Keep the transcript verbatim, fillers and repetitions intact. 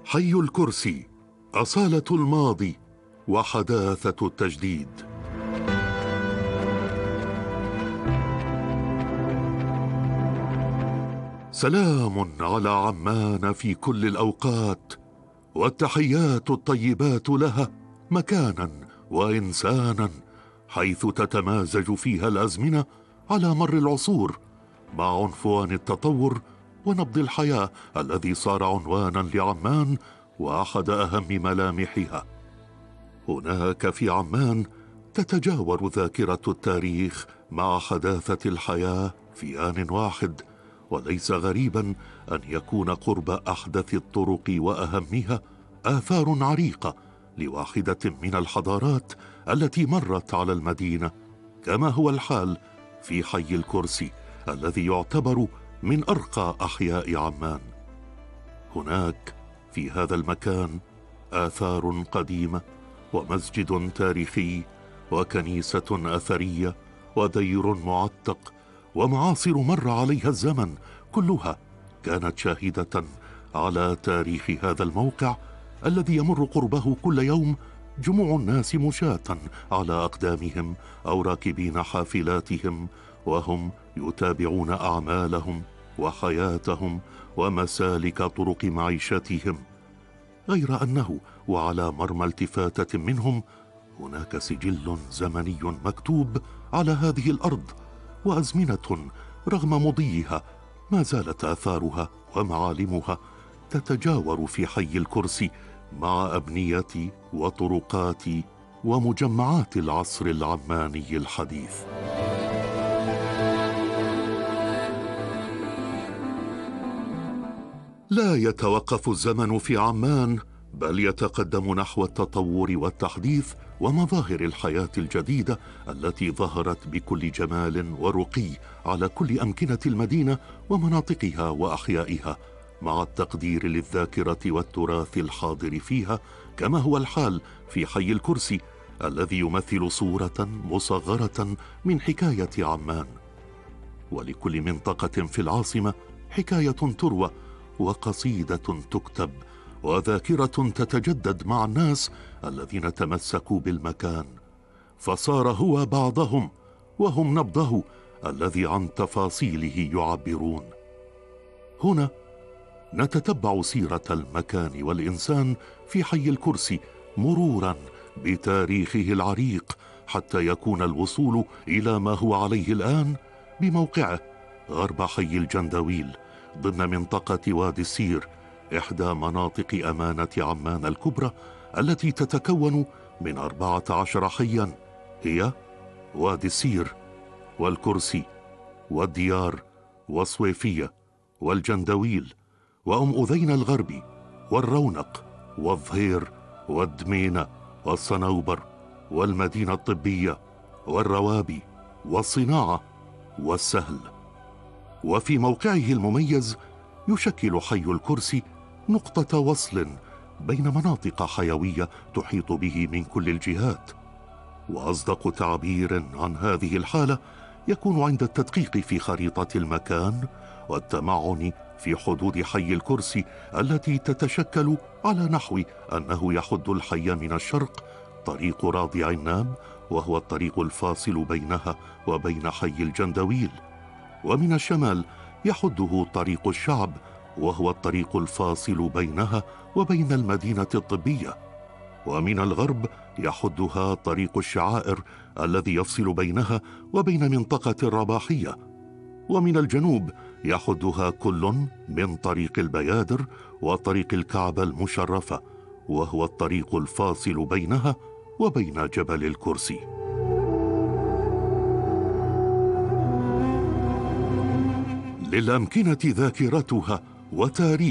حي الكرسي، أصالة الماضي وحداثة التجديد. سلام على عمان في كل الأوقات، والتحيات الطيبات لها مكانا وإنسانا، حيث تتمازج فيها الأزمنة على مر العصور مع عنفوان التطور ونبض الحياة الذي صار عنوانا لعمان وأحد أهم ملامحها. هناك في عمان تتجاور ذاكرة التاريخ مع حداثة الحياة في آن واحد، وليس غريبا أن يكون قرب أحدث الطرق وأهمها آثار عريقة لواحدة من الحضارات التي مرت على المدينة، كما هو الحال في حي الكرسي الذي يعتبر من أرقى أحياء عمان. هناك في هذا المكان آثار قديمة ومسجد تاريخي وكنيسة أثرية ودير معتق ومعاصر مر عليها الزمن، كلها كانت شاهدة على تاريخ هذا الموقع الذي يمر قربه كل يوم جموع الناس مشاة على أقدامهم أو راكبين حافلاتهم، وهم يتابعون أعمالهم وحياتهم ومسالك طرق معيشتهم. غير أنه وعلى مرمى التفاتة منهم هناك سجل زمني مكتوب على هذه الأرض، وأزمنة رغم مضيها ما زالت آثارها ومعالمها تتجاور في حي الكرسي مع أبنية وطرقات ومجمعات العصر العماني الحديث. لا يتوقف الزمن في عمان، بل يتقدم نحو التطور والتحديث ومظاهر الحياة الجديدة التي ظهرت بكل جمال ورقي على كل أمكنة المدينة ومناطقها وأحيائها، مع التقدير للذاكرة والتراث الحاضر فيها، كما هو الحال في حي الكرسي الذي يمثل صورة مصغرة من حكاية عمان. ولكل منطقة في العاصمة حكاية تروى وقصيدة تكتب وذاكرة تتجدد مع الناس الذين تمسكوا بالمكان، فصار هو بعضهم وهم نبضه الذي عن تفاصيله يعبرون. هنا نتتبع سيرة المكان والإنسان في حي الكرسي مرورا بتاريخه العريق، حتى يكون الوصول إلى ما هو عليه الآن بموقعه غرب حي الجندويل ضمن منطقة وادي السير، إحدى مناطق أمانة عمان الكبرى التي تتكون من أربعة عشر حيا، هي وادي السير والكرسي والديار والصويفية والجندويل وأم أذين الغربي والرونق والظهير والدمينة والصنوبر والمدينة الطبية والروابي والصناعة والسهل. وفي موقعه المميز يشكل حي الكرسي نقطة وصل بين مناطق حيوية تحيط به من كل الجهات. وأصدق تعبير عن هذه الحالة يكون عند التدقيق في خريطة المكان والتمعن في حدود حي الكرسي التي تتشكل على نحو أنه يحد الحي من الشرق طريق راضي عناب، وهو الطريق الفاصل بينها وبين حي الجندويل، ومن الشمال يحده طريق الشعب، وهو الطريق الفاصل بينها وبين المدينة الطبية، ومن الغرب يحدها طريق الشعائر الذي يفصل بينها وبين منطقة الرباحية، ومن الجنوب يحدها كل من طريق البيادر وطريق الكعبة المشرفة، وهو الطريق الفاصل بينها وبين جبل الكرسي. للأمكنة ذاكرتها وتاريخها